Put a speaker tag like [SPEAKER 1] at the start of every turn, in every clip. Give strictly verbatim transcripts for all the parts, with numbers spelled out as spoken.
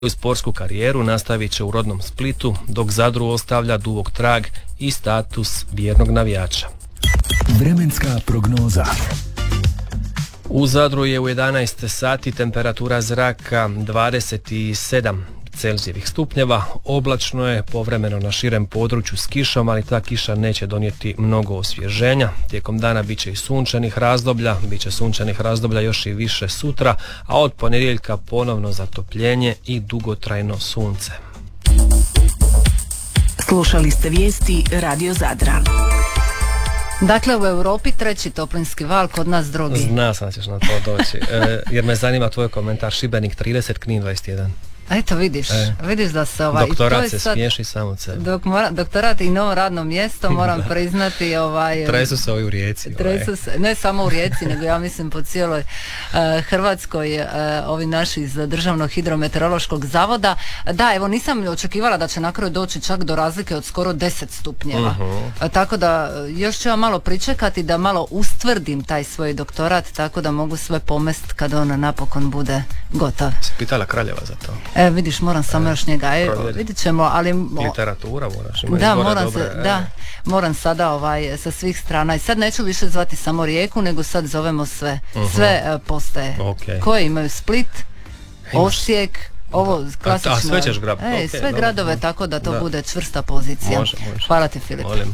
[SPEAKER 1] Sportsku karijeru nastavit će u rodnom Splitu, dok Zadru ostavlja dubok trag i status vjernog navijača.
[SPEAKER 2] Vremenska prognoza.
[SPEAKER 1] U Zadru je u jedanaest sati temperatura zraka dvadeset sedam Celzijevih stupnjeva, oblačno je povremeno na širem području s kišom, ali ta kiša neće donijeti mnogo osvježenja. Tijekom dana bit će i sunčanih razdoblja, bit će sunčanih razdoblja još i više sutra, a od ponedjeljka ponovno zatopljenje i dugotrajno sunce.
[SPEAKER 3] Slušali ste vijesti Radio Zadra.
[SPEAKER 4] Dakle, u Europi treći toplinski val, kod nas drugi.
[SPEAKER 1] Zna sam da ćeš na to doći, e, jer me zanima tvoj komentar. Šibenik trideset, Knin dvadeset jedan.
[SPEAKER 4] Eto vidiš, e, vidiš da se ovaj...
[SPEAKER 1] Doktorat se sad, smiješi samo sebe.
[SPEAKER 4] Dok mora, doktorat i novo radno mjesto, moram priznati ovaj...
[SPEAKER 1] Tresu se ovi u Rijeci.
[SPEAKER 4] Tresu se, ne samo u Rijeci, nego ja mislim po cijeloj uh, Hrvatskoj, uh, ovi naši iz Državnog hidrometeorološkog zavoda. Da, evo nisam očekivala da će na kraju doći čak do razlike od skoro deset stupnjeva. Uh-huh. Uh, tako da još ću ja malo pričekati da malo ustvrdim taj svoj doktorat, tako da mogu sve pomest kad on napokon bude gotov.
[SPEAKER 1] Si pitala Kraljeva za to?
[SPEAKER 4] E, vidiš, moram samo e, još njega, e, vidit ćemo, ali...
[SPEAKER 1] Literatura moraš, ima
[SPEAKER 4] da,
[SPEAKER 1] izbore
[SPEAKER 4] moram
[SPEAKER 1] dobre.
[SPEAKER 4] Se, da, moram sada ovaj, sa svih strana, i sad neću više zvati samo Rijeku, nego sad zovemo sve, uh-huh. sve uh, postaje,
[SPEAKER 1] okay.
[SPEAKER 4] koje imaju Split, Osijek, ovo klasično...
[SPEAKER 1] A, a sve ćeš grabiti,
[SPEAKER 4] e,
[SPEAKER 1] okay,
[SPEAKER 4] sve
[SPEAKER 1] dobro,
[SPEAKER 4] gradove,
[SPEAKER 1] da.
[SPEAKER 4] tako da to
[SPEAKER 1] da. bude
[SPEAKER 4] čvrsta pozicija.
[SPEAKER 1] Može, može.
[SPEAKER 4] Hvala ti, Filip.
[SPEAKER 1] Volim.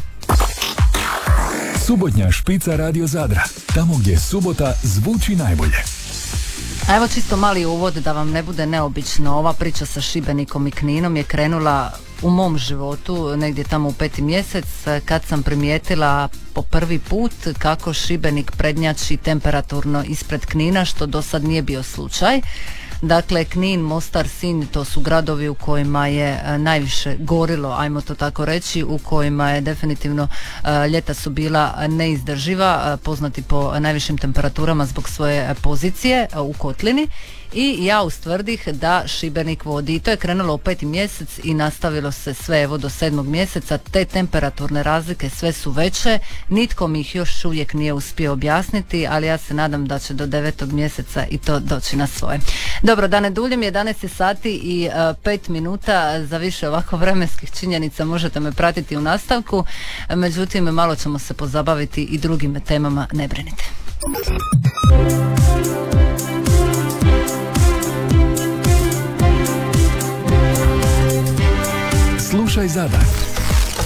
[SPEAKER 2] Subotnja špica Radio Zadra, tamo gdje subota zvuči najbolje.
[SPEAKER 4] A evo čisto mali uvod da vam ne bude neobično. Ova priča sa Šibenikom i Kninom je krenula u mom životu negdje tamo u peti mjesec, kad sam primijetila po prvi put kako Šibenik prednjači temperaturno ispred Knina, što do sad nije bio slučaj. Dakle, Knin, Mostar, Sinj, to su gradovi u kojima je najviše gorilo, ajmo to tako reći, u kojima je definitivno ljeta su bila neizdrživa, poznati po najvišim temperaturama zbog svoje pozicije u kotlini. I ja ustvrdih da Šibenik vodi, i to je krenulo u peti mjesec i nastavilo se sve evo do sedmog mjeseca. Te temperaturne razlike sve su veće, nitko mi ih još uvijek nije uspio objasniti, ali ja se nadam da će do devetog mjeseca i to doći na svoje. Dobro, da ne duljim, jedanaest sati i pet minuta, za više ovako vremenskih činjenica možete me pratiti u nastavku, međutim malo ćemo se pozabaviti i drugim temama, ne brinite.
[SPEAKER 2] Slušaj Zadar.